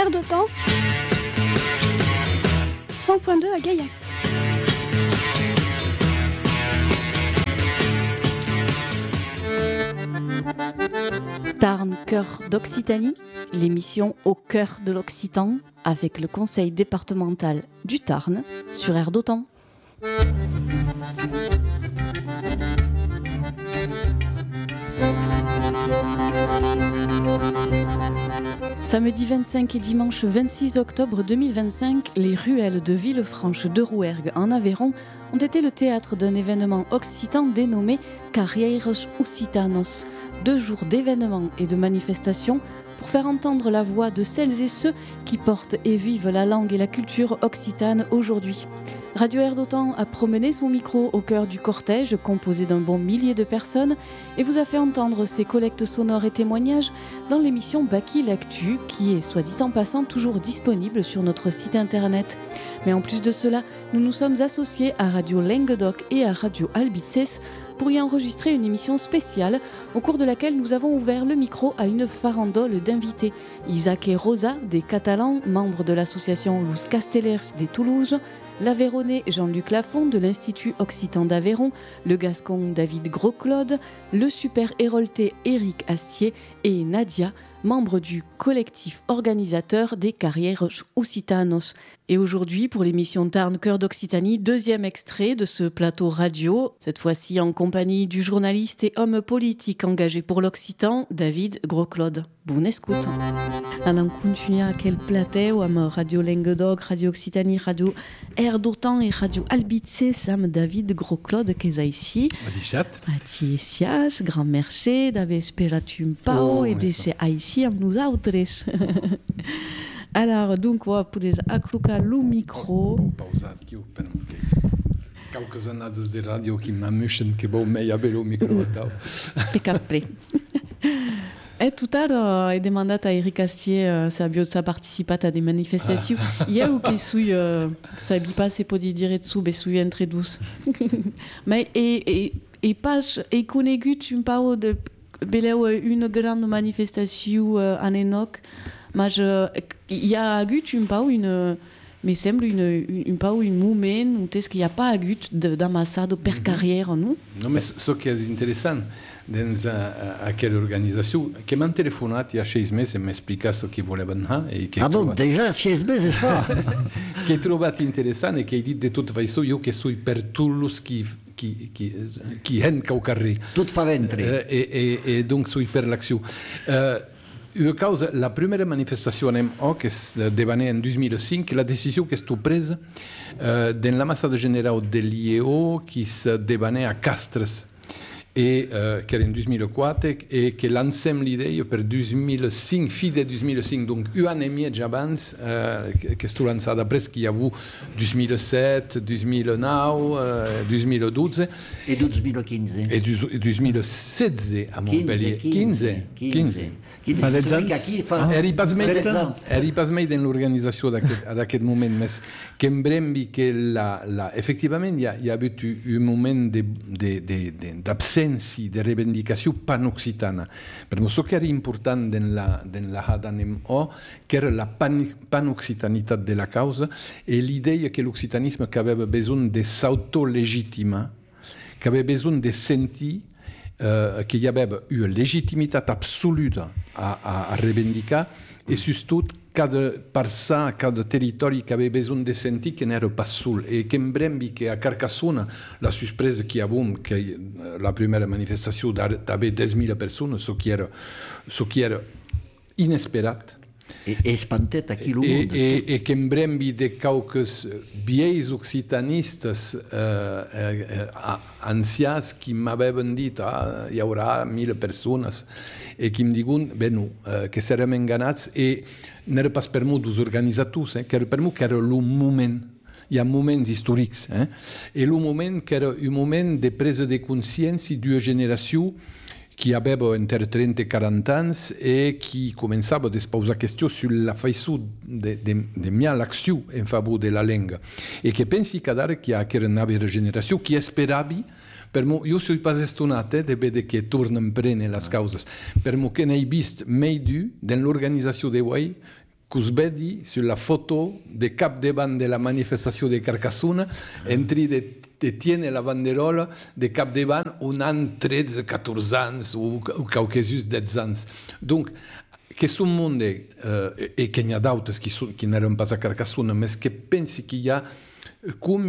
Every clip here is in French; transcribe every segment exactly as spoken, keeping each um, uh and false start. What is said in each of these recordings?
Air d'Otan, cent point deux à Gaillac. Tarn, cœur d'Occitanie, l'émission au cœur de l'Occitan avec le conseil départemental du Tarn sur Air d'Otan. Samedi vingt-cinq et dimanche vingt-six octobre deux mille vingt-cinq, les ruelles de Villefranche de Rouergue en Aveyron ont été le théâtre d'un événement occitan dénommé Carrieros Occitanos. Deux jours d'événements et de manifestations pour faire entendre la voix de celles et ceux qui portent et vivent la langue et la culture occitane aujourd'hui. Radio Air d'Otan a promené son micro au cœur du cortège composé d'un bon millier de personnes et vous a fait entendre ses collectes sonores et témoignages dans l'émission Baki L'Actu qui est, soit dit en passant, toujours disponible sur notre site internet. Mais en plus de cela, nous nous sommes associés à Radio Languedoc et à Radio Albices pour y enregistrer une émission spéciale au cours de laquelle nous avons ouvert le micro à une farandole d'invités. Isaac et Rosa, des Catalans, membres de l'association Luz Castellers des Toulouse, l'Aveyronais Jean-Luc Lafont de l'Institut Occitan d'Aveyron, le Gascon David Gros-Claude, le super héroltais Éric Astier et Nadia, membre du collectif organisateur des Carrieros Occitanos. Et aujourd'hui, pour l'émission Tarn, cœur d'Occitanie, deuxième extrait de ce plateau radio, cette fois-ci en compagnie du journaliste et homme politique engagé pour l'Occitan, David Gros-Claude. Bon écoute. On continue à quel plateau am Radio Languedoc, Radio Occitanie, Radio Air d'Otan et Radio Albices am David Gros-Claude qui est ici. Adichat. Adicias, grand merci d'haver esperat un pau et d'être ici amb nosaltres. Alors, donc, on va poder aclocar le micro. Ho pausat aqui o quelques anades de radio qui m'amusen que vau mai haver o micro tau. E capre. E tout à l'heure, he demandat a Éric Astier si havia participat a des manifestations. Ia o que sui sabi pas se podi dire dessous, be sui entre douce. Mais et et et pas et conegut un pau de beleu une grande manifestation en Enoch. Mais il y a eu un peu une, me semble une, une peu une moment où est-ce qu'il n'y a pas eu d'amassade per mm-hmm. carrière nous. Non, mais ce qui est intéressant dans aquella organisation, che mi hanno telefonato a sei mesi e mi explicato che volevano e che ah donc déjà sei mesi fa che ho trovato interessante e che hai detto di tutta façon io che sono per Toulouse chi chi chi chi entra au carré tout fa ventri e e e donc sono per l'action. Une cause, la première manifestation M O qui devait en deux mille cinq, la décision qui est prise euh, dans l'ambassade générale de l'I E O qui se devait à Castres et euh, qui era en deux mille quatre et que l'ensemble l'idée pour deux mille cinq, fin de deux mille cinq, donc un an et demi avant, euh, que est lancée après ce qu'il y a eu deux mille sept, deux mille neuf, euh, deux mille douze et deux mille quinze et deux mille seize à Montpellier. quinze. quinze. Eri pas mai, eri pas mai dans l'organisation d'aquest moment, mais qu'embrem que la, la, effectivement il y a, il y a eu un moment de, de, de, de, d'absència de revendicació pan-occitana. Per ce qui era important dans la, dans la H A D M O, que era la pan, pan-occitanitat de la causa et l'idée que l'occitanisme avait besoin de s'auto-légitimar, que avait besoin de sentir Uh, qu'il y avait une légitimité absolue à, à, à revendicar et surtout cada, par ça, cada territoire qui avait besoin de sentir qu'il n'était pas seul. Et qu'embrem qu'à Carcassonne, la surprise qu'il y a eu, que la première manifestation avait dix mille personnes, ce qui era, ce qui era inespérat. Et espantet aquí lo monde. Et, et qu'embrem de quelques vieilles occitanistes euh, euh, anciens qui m'avaient dit ah, il y aura mille personnes et qui me disaient ben non, euh, que serem enganats et n'era pas per moi dos organisators, eh, que per moi que era le moment. Il y a moments historiques. Eh, et le moment que era un moment de prise de conscience d'une génération qui avait entre trente et quarante ans et qui commençait à se poser la question sur la façon de, de, de mettre l'action en faveur de la langue. Et qui pense qu'il y a une nouvelle génération qui espérait, per moi, io sono pas estonat de vedere che tornano prene le cause, per moi che ne hai visto mai du dans l'organisation de Way que us vedi sur la photo de capdavant de la manifestació de Carcassona, entri de, de tiene la banderola de capdavant un an tretze, catorze anys o, o qualquesus dez anys. Donc, que és un món, eh, i que n'hi ha d'autres qui, qui n'eren pas a Carcassona, mais que pensi que hi ha com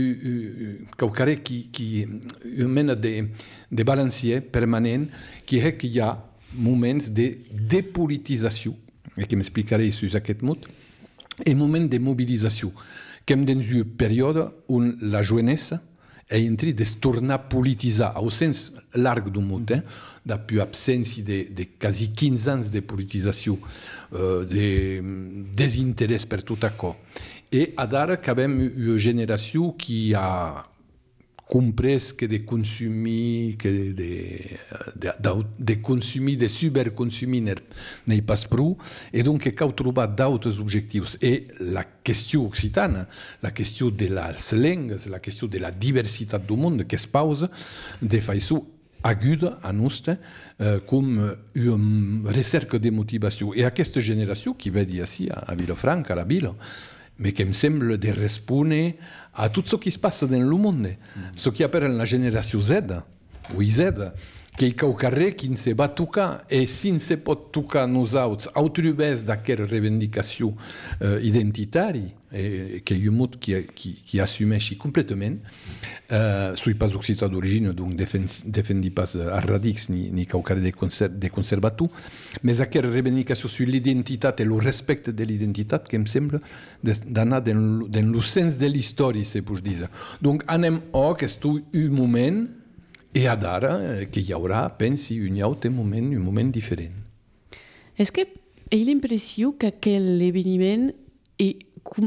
qualquare qui, qui una mena de, de balancier permanent, qui és que hi ha moments de depolitització, et que m'explicaré sur aquest mot, et moments de mobilisation, que hem dans une période où la jeunesse est en train de se tornar a polititzar, au sens larg du mot, eh? Depuis absència de, de quasi quinze anys de politisation, euh, de désintérêt per tot això. Et ara que avem una generació qui a comprès que de consumir, que de, de, de, de consumir, de superconsumir n'est pas prou, et donc que cal trobar d'autres objectius. Et la question occitana, la question de les langues, la question de la diversitat du món, que es pausa de façon aguda a nostra, eh, com una recerca de motivació. Et aquesta generació, qui ve d'ací, a Vilafranca, a la vila, mais qui me semble de respondre à tout ce qui se passe dans le monde. Mm. Ce qui appelle la génération Z, ou Z, qui est au carré, qui ne se va tocar, et si ne se pot tocar nous autres, au travers d'aquesta revendicació euh, identitària, et, qui est un mot qui, qui, qui assumeix complètement, euh, suis pas occità d'origine, donc défendis pas a radix ni, ni qualquare de, conser, de conservatiu, mais aquesta revendicació sur l'identitat et le respecte de l'identitat, que em sembla d'anar dans, dans le sens de l'història, se puc dir. Donc anem a aquest un moment, et ara que hi haurà, pensi, un altre moment, un moment diferent. Est-ce que hi ha l'impressió que aquell eveniment est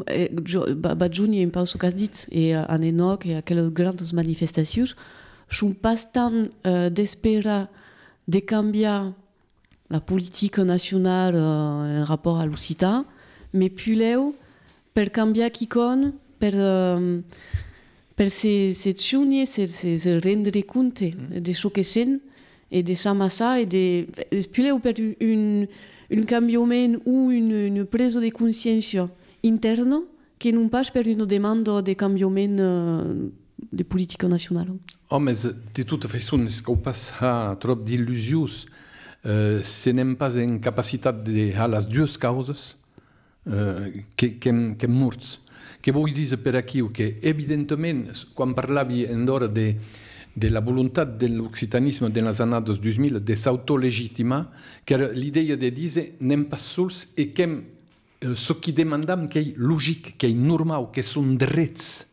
Badjuni, en pausa que has dit, et en Enoch, et aquelles grandes manifestacions, sont pas tant euh, d'espérer de canviar la politique nationale euh, en rapport à l'Occità, mais plutôt per canviar quiconque, per, euh, per se, se txunir, se, se, se rendre compte de ce que són, et de s'amassar, et de, plutôt per un, un canviament ou une, une prise de consciència interne que non pas per una demanda de canviament uh, de política nacional. Oh, mais de toute façon, est-ce qu'on passe à trop d'illusions? Euh, ce n'est pas en capacité de à les deux causes euh, que, que, que morts. Que vull dir per aquí que, evidentment, quan parlavi en d'hora de, de la volontat de l'occitanisme de les années dos mil de s'autolegitimar, que l'idea de dir n'hem pas sols et que ce qui demandam que est logique, que est normal, que sont drets,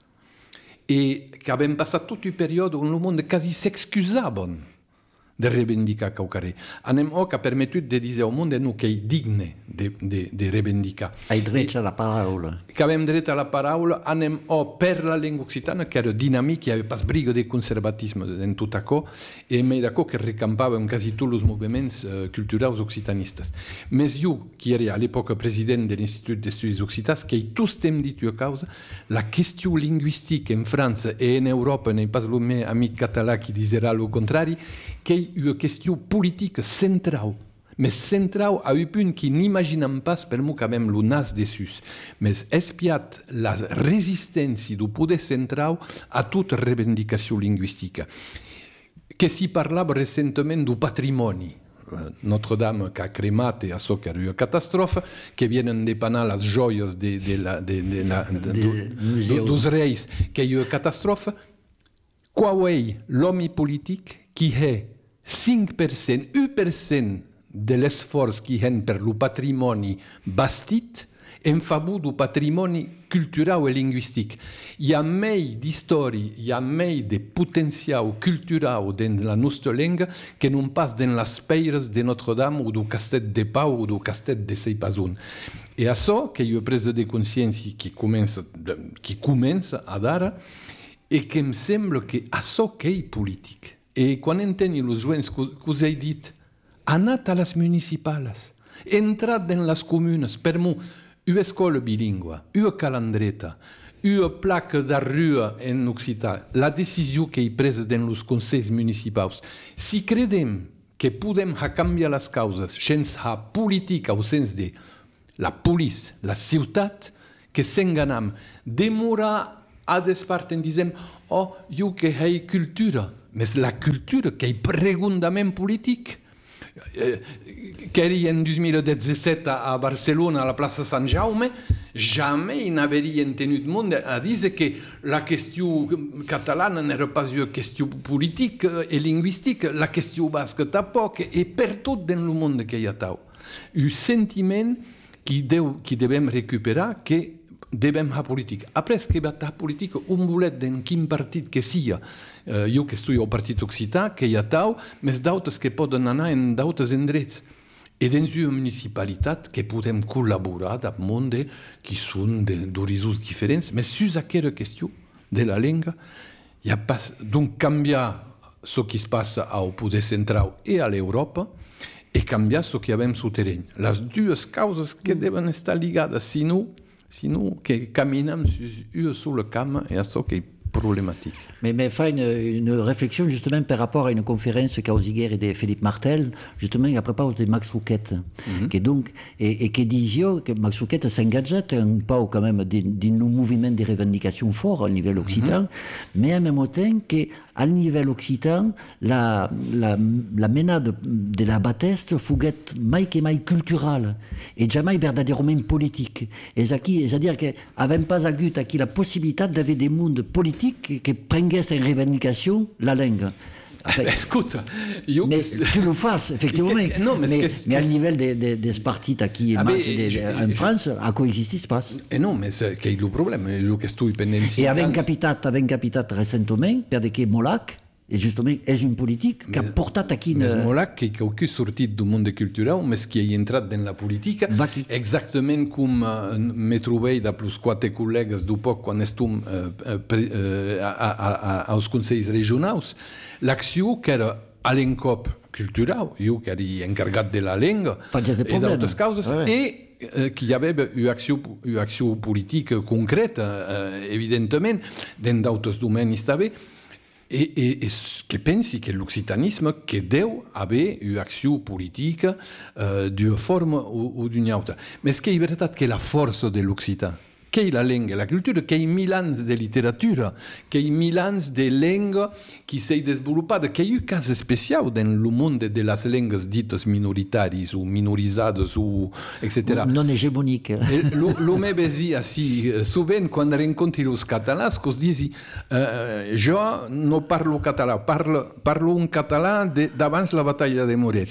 et qu'avem passat toute une période où le monde quasi s'excusava de revendicar qualquare. Anem o que ha permetut de dir al món no, que és digne de, de, de revendicar. Hai dret a la paraula. Que avem dret a la paraula, anem o per la llengua occitana, que era dinàmic, hi havia pas briga de conservatisme en tot això, i em d'acord que recampava en quasi tots els moviments uh, culturals occitanistes. Més jo, qui era a l'època president de l'Institut d'Estudis Occitans, que tots hem dit una causa, la qüestió lingüística en França i en Europa, n'hi pas el meu amic català qui dirà el contrari, que és una qüestió política central, mais central a un punt que n'imaginem pas per mo que avem el nas dessus, mais espiat la resistència du poder central a tota reivindicació lingüística. Que si parlava recentment du patrimoni, Notre-Dame que ha cremat e això que era una catàstrofe, que vienen depanar les joies de, de la, de, de la, de, de, de, dels reis, que és una catàstrofe, qual és l'home polític qui és cinc per cent, u per cent de l'esforç que hi ha per el patrimoni bastit en favor del patrimoni cultural i lingüístic. Hi ha més d'història, hi ha més de potencial cultural dins la nostra llengua que non pas dins les peires de Notre-Dame o del Castell de Pau o del Castell de Seypazun. I això que hi ha presa de consciència que comença, que comença a d'ara i que em sembla que això que és polític. E quan enteni els joves que us he dit, anat a les municipals, entrat en les comunes, per mo, una escola bilingüe, una calandreta, una placa de rua en occità, la decisió que és presa en els consells municipals. Si credem que podem canviar les causes sense política, au sens de la police, la ciutat, que s'enganam. Demora a despart en dizem, oh, io que hai cultura, mais la cultura que è profondament politic. Eh, che eri en dos mil disset a Barcelona, a la plaça Sant Jaume, jamais n'averien tenut monde a dir que la qüestió catalana n'era pas una qüestió politica e linguistica, la qüestió basca tampoc, e per tot den lo món que hi ha tau. Un sentiment que, deu, que devem recuperar, que devem ha politica. Après que va ha politica, un bolet d'en quin partit que sia. Uh, jo que estudio al Partit Occità, que hi ha tau, més d'autres que poden anar en d'autres endrets. E dins una municipalitat que podem col·laborar amb món que són d'horizons diferents, però sus aquesta qüestió de la llengua, hi ha pas, donc canviar el que es passa al poder central i a l'Europa e canviar el que avem sul terreny. Les dues causes que deven estar lligades, sinó, sinó que caminem sur le camp et això que est problématique. Mais, mais fait une, une réflexion justement par rapport à une conférence qu'a osé de Philippe Martel, justement à propos de Max Rouquette, mm-hmm. qui donc et, et qui disait que Max Rouquette s'engageait un peu quand même dans nos mouvements de revendication forts au niveau occitan, mm-hmm. mais en même temps qu'à niveau occitan, la, la, la mena de, de la Bateste fouguet mai que mai culturelle et jamais verdaderement politique. Et c'est-à-dire qu'avant pas agut aquí la possibilité d'avoir des mondes politiques qui, qui prenguent en revendication la langue. Enfin, écoute, yo mais que... tu le fasses, effectivement. Mais, non, mais, mais, que, mais à que... niveau des de, de partis qui ah, marchent de, de, en je, France, à quoi existent pas. Et non, mais c'est qu'il y a le problème. Je que estoy pendant Et avec capitat, avec capitat récemment, per de que Molac, et justement, és une politique que ha portat aquí... Mais Molac, qui est sortit du monde culturel, mais qui est entrat dans la politique, exactement com uh, me trobei de plus quatre col·legues du poc quan estum uh, uh, a, a, a, als consells regionals, l'acció que era a l'encop cultural, jo que era encarregat de la llengua i d'altres causes, ah, i eh, que hi havia una acció, una acció política concreta, eh, evidentment, dins d'altres domenis també, et, et, et que pensi que l'occitanisme que deu haver una acció política uh, d'una forma o, o d'una altra. Mais ce qui est veritat que la força de l'occità, que è la lingua, la cultura, che è mil anys de literatura, che è mil anys de lingua che si è sviluppata, che è un caso speciale nel mondo delle lingue dites minoritarie o minorizzate, et cetera. Non hegemonique. L'home besia si sovint quan rencontri els catalans que es disi uh, jo no parlo català, parlo, parlo un català d'abans la batalla de Moret.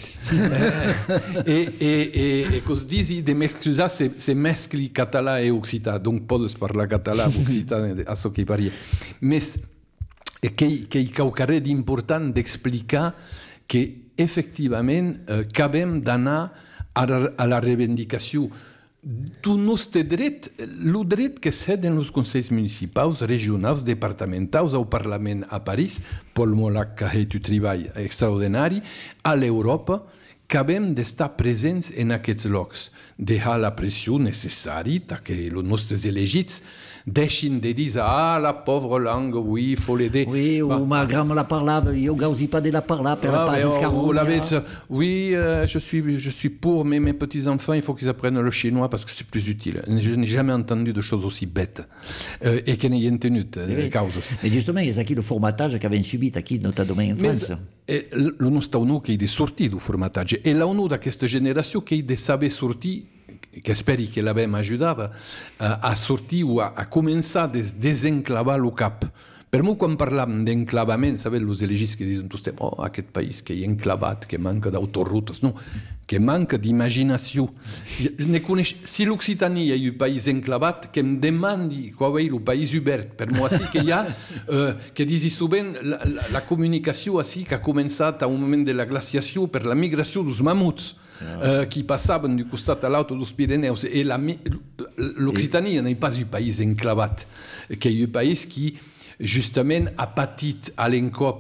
e, e, e, e que es disi de m'excusar se, se mescli català e occità. Donc podes parlar català o occità, a això que hi paria. Més que, que hi caucaré d'important d'explicar que efectivament eh, acabem d'anar a, a la reivindicació d'un nostre dret, el dret que s'ha en els consells municipals, regionals, departamentals, al Parlament a París, Paul Molac que ha fet un treball extraordinari, a l'Europa, acabem d'estar presents en aquests llocs, deixar la pressió necessària que els nostres elegits deixin de dir ah, la pauvre langue, oui, il faut l'aider. Oui, ou ma grand la parla, io gausi pas de la parla, per ah, pas escarronia. Oui, euh, je, suis, je suis pour, mais mes petits-enfants, il faut qu'ils apprennent le chinois parce que c'est plus utile. Je n'ai jamais entendu de choses aussi bêtes euh, et que n'aient tenu des causes. Et justement, c'est aquí le formatage qu'avem subit, aquí, notamment en France. Mais le nostre unu che è di sortir du formatage e la unu d'aquesta generació che è de saber sortir, que esperi que l'avem ajudat a, a sortir o a, a començar a des, desenclavar el cap. Per mi, quan parlam d'enclavament, sabeu, els elegits que diuen tu estem, oh, aquest país que hi ha enclavat, que manca d'autorrutes, no, que manca d'imaginació. Ne coneix, si l'Occitania és un país enclavat, que em demandi qual és el país obert. Per mi, així que hi ha, eh, que disi sovint, la, la, la comunicació així que ha començat a un moment de la glaciació per la migració dels mamuts, eh, que passaven d'un costat a l'altre dels Pirineus. I l'Occitania n'est pas un país enclavat, que és un país qui justament ha patit a l'encop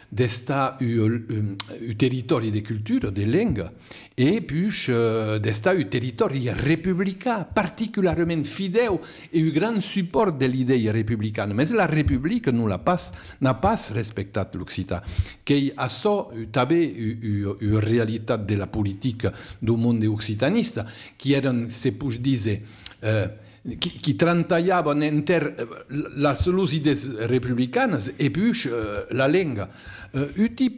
d'esta u, u territori de cultura, de lingua, e puis uh, d'esta u territori republicà, particularment fideu e un grand support de l'idea republicana. Mais la République non n'a pas, n'a pas respectat l'Occitan, che a so també una realitat de la politica du món occitanista, qui eren, se puc dir, uh, qui, qui trantallaven enter les idees republicanes e puis uh, la lingua. Uh, un type